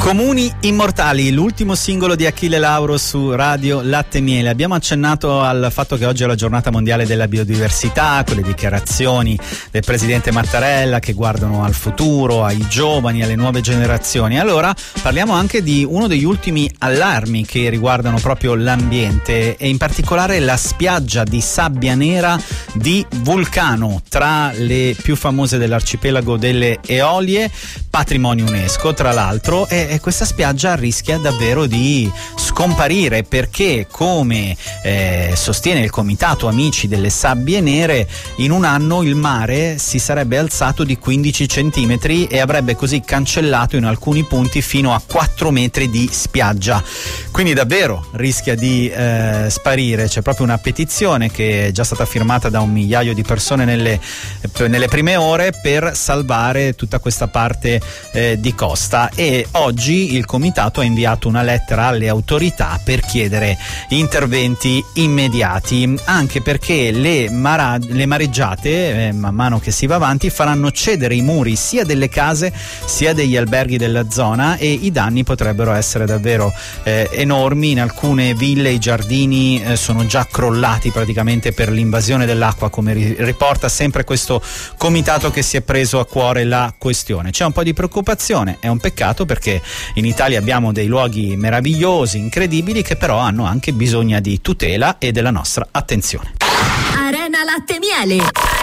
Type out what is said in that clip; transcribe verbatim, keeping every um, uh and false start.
Comuni immortali, l'ultimo singolo di Achille Lauro su Radio Latte e Miele. Abbiamo accennato al fatto che oggi è la giornata mondiale della biodiversità, con le dichiarazioni del presidente Mattarella che guardano al futuro, ai giovani, alle nuove generazioni. Allora parliamo anche di uno degli ultimi allarmi che riguardano proprio l'ambiente e in particolare la spiaggia di sabbia nera di Vulcano, tra le più famose dell'arcipelago delle Eolie, patrimonio UNESCO tra l'altro, e e questa spiaggia rischia davvero di scomparire perché, come eh, sostiene il comitato Amici delle Sabbie Nere, in un anno il mare si sarebbe alzato di quindici centimetri e avrebbe così cancellato in alcuni punti fino a quattro metri di spiaggia. Quindi davvero rischia di eh, sparire. C'è proprio una petizione che è già stata firmata da un migliaio di persone nelle, nelle prime ore per salvare tutta questa parte eh, di costa, e oggi il comitato ha inviato una lettera alle autorità per chiedere interventi immediati, anche perché le, mara- le mareggiate, eh, man mano che si va avanti, faranno cedere i muri sia delle case sia degli alberghi della zona, e i danni potrebbero essere davvero eh, enormi. In alcune ville i giardini eh, sono già crollati praticamente per l'invasione dell'acqua, come ri- riporta sempre questo comitato che si è preso a cuore la questione. C'è un po' di preoccupazione, è un peccato perché in Italia abbiamo dei luoghi meravigliosi, incredibili, che però hanno anche bisogno di tutela e della nostra attenzione. Arena Latte e Miele.